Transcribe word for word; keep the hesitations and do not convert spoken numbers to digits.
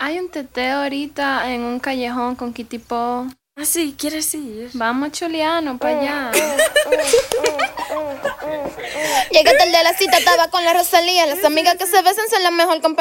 Hay un teteo ahorita en un callejón con Kitty Po. Ah, sí, ¿quieres ir? Vamos, Chuliano, para allá. Llegué tarde a la cita, estaba con la Rosalía. Las amigas que se besan son la mejor compañía.